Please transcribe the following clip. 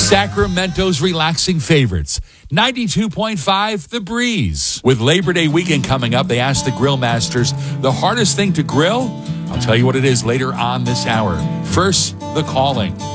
Sacramento's relaxing favorites. 92.5 The Breeze. With Labor Day weekend coming up, they asked the grill masters the hardest thing to grill. I'll tell you what it is later on this hour. First, the calling.